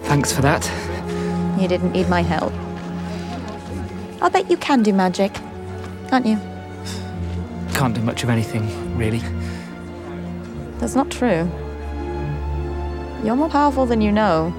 Thanks for that. You didn't need my help. I'll bet you can do magic, can't you? Can't do much of anything, really. That's not true. You're more powerful than you know.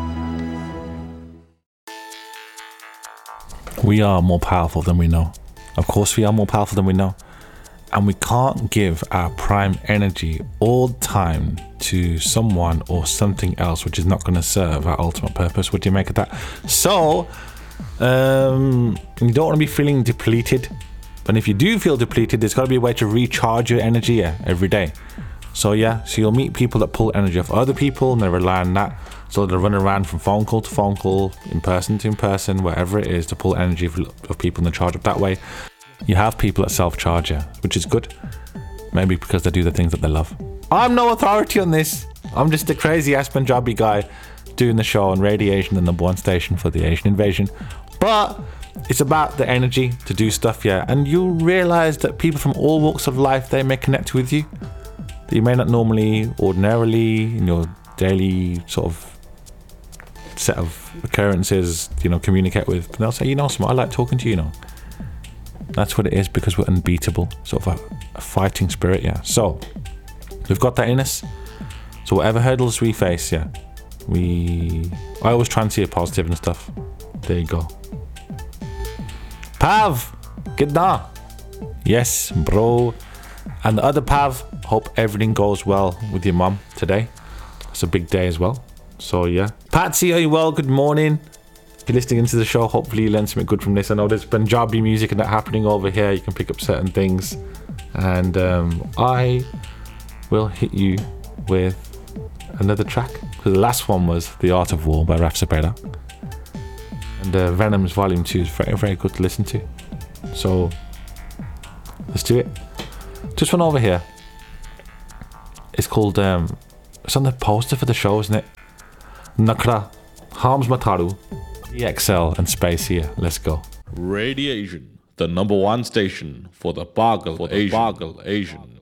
We are more powerful than we know. Of course we are more powerful than we know. And we can't give our prime energy all the time to someone or something else which is not going to serve our ultimate purpose. What do you make of that? So, you don't want to be feeling depleted. But if you do feel depleted, there's got to be a way to recharge your energy every day. So you'll meet people that pull energy off other people and they rely on that. So they'll run around from phone call to phone call, in person to in person, wherever it is, to pull energy of people and charge up that way. You have people that self-charge you, which is good. Maybe because they do the things that they love. I'm no authority on this. I'm just a crazy ass Punjabi guy doing the show on Radiation, the #1 station for the Asian invasion. But it's about the energy to do stuff, and you'll realize that people from all walks of life, they may connect with you that you may not normally, ordinarily, in your daily sort of set of occurrences, communicate with. But they'll say, I like talking to you, That's what it is, because we're unbeatable, sort of a fighting spirit, So we've got that in us. So whatever hurdles we face, I always try and see a positive and stuff. There you go. Pav, gidna? Yes, bro. And the other Pav, hope everything goes well with your mum today. It's a big day as well. So Patsy, are you well? Good morning. If you're listening into the show, hopefully you learned something good from this. I know there's Punjabi music and that happening over here. You can pick up certain things. And I will hit you with another track. Because the last one was The Art of War by Raf Sabela. And Venom's Volume 2 is very, very good to listen to. So let's do it. Just one over here. It's called, it's on the poster for the show, isn't it? Nakra, Harms Mataru, EXL and Space here. Let's go. Radiation, the #1 station for the Bargle Asian.